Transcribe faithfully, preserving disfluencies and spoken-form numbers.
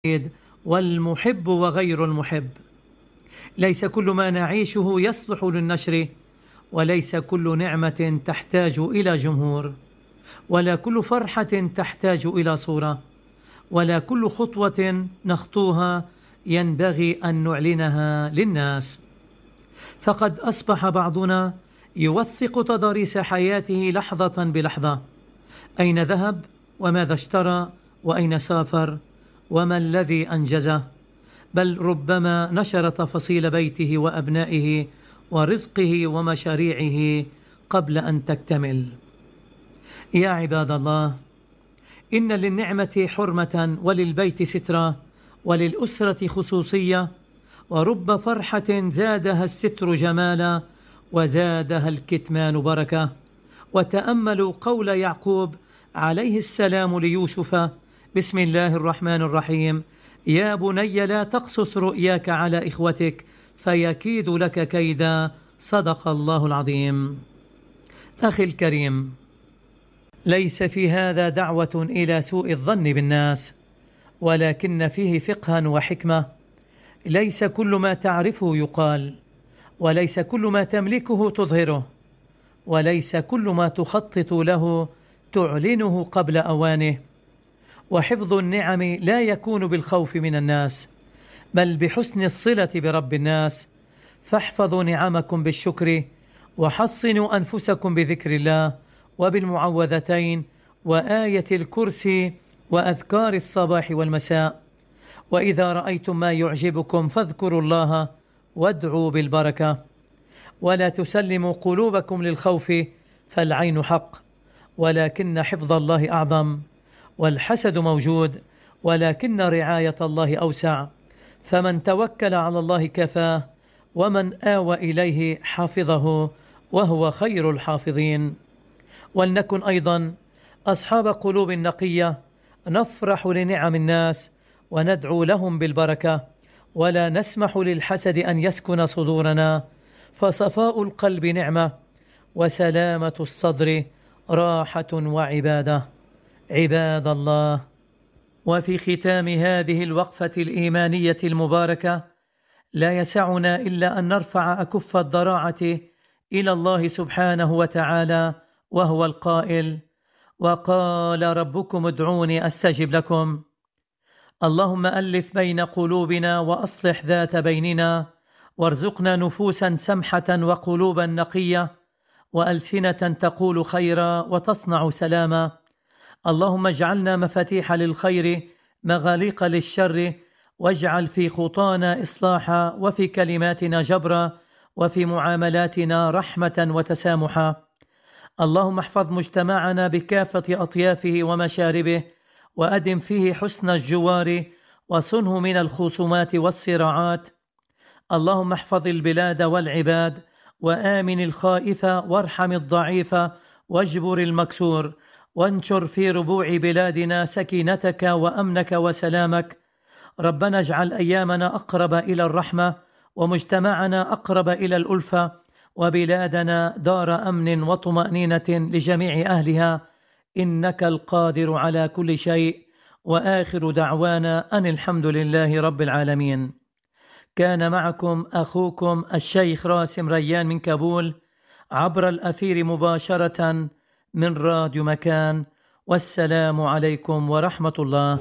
والمحب وغير المحب. ليس كل ما نعيشه يصلح للنشر، وليس كل نعمة تحتاج إلى جمهور، ولا كل فرحة تحتاج إلى صورة، ولا كل خطوة نخطوها ينبغي أن نعلنها للناس. فقد أصبح بعضنا يوثق تضاريس حياته لحظة بلحظة: أين ذهب؟ وماذا اشترى؟ وأين سافر؟ وما الذي أنجزه؟ بل ربما نشر تفاصيل بيته وأبنائه ورزقه ومشاريعه قبل أن تكتمل. يا عباد الله، إن للنعمة حرمة، وللبيت سترة، وللأسرة خصوصية، ورب فرحة زادها الستر جمالا وزادها الكتمان بركة. وتأملوا قول يعقوب عليه السلام ليوسف: بسم الله الرحمن الرحيم: يا بني لا تقصص رؤياك على إخوتك فيكيد لك كيدا. صدق الله العظيم. أخي الكريم، ليس في هذا دعوة إلى سوء الظن بالناس، ولكن فيه فقها وحكمة. ليس كل ما تعرفه يقال، وليس كل ما تملكه تظهره، وليس كل ما تخطط له تعلنه قبل أوانه. وحفظ النعم لا يكون بالخوف من الناس، بل بحسن الصلة برب الناس. فاحفظوا نعمكم بالشكر، وحصنوا أنفسكم بذكر الله وبالمعوذتين وآية الكرسي وأذكار الصباح والمساء. وإذا رأيتم ما يعجبكم فاذكروا الله وادعوا بالبركة. ولا تسلموا قلوبكم للخوف، فالعين حق، ولكن حفظ الله أعظم. والحسد موجود، ولكن رعاية الله أوسع. فمن توكل على الله كفاه، ومن آوى إليه حافظه، وهو خير الحافظين. ولنكن أيضا أصحاب قلوب نقية، نفرح لنعم الناس وندعو لهم بالبركة، ولا نسمح للحسد أن يسكن صدورنا. فصفاء القلب نعمة، وسلامة الصدر راحة وعبادة. عباد الله، وفي ختام هذه الوقفة الإيمانية المباركة لا يسعنا إلا أن نرفع أكف الضراعة إلى الله سبحانه وتعالى، وهو القائل: وقال ربكم ادعوني أستجب لكم. اللهم ألف بين قلوبنا وأصلح ذات بيننا، وارزقنا نفوسا سمحة وقلوبا نقية وألسنة تقول خيرا وتصنع سلاما. اللهم اجعلنا مفاتيح للخير مغاليق للشر، واجعل في خطانا إصلاحا، وفي كلماتنا جبرا، وفي معاملاتنا رحمة وتسامحا. اللهم احفظ مجتمعنا بكافة أطيافه ومشاربه، وأدم فيه حسن الجوار، وصنه من الخصومات والصراعات. اللهم احفظ البلاد والعباد، وآمن الخائف، وارحم الضعيف، واجبر المكسور، وانشر في ربوع بلادنا سكينتك وأمنك وسلامك. ربنا اجعل أيامنا أقرب إلى الرحمة، ومجتمعنا أقرب إلى الألفة، وبلادنا دار أمن وطمأنينة لجميع أهلها، إنك القادر على كل شيء. وآخر دعوانا أن الحمد لله رب العالمين. كان معكم أخوكم الشيخ راسم ريان من كابول، عبر الأثير مباشرة من راديو مكان. والسلام عليكم ورحمة الله.